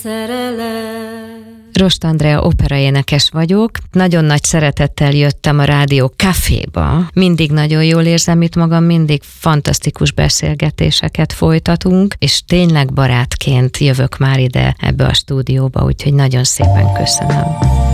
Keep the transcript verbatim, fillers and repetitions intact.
Rost Andrea operaénekes vagyok. Nagyon nagy szeretettel jöttem a Rádió Caféba. Mindig nagyon jól érzem itt magam, mindig fantasztikus beszélgetéseket folytatunk, és tényleg barátként jövök már ide ebbe a stúdióba, úgyhogy nagyon szépen köszönöm.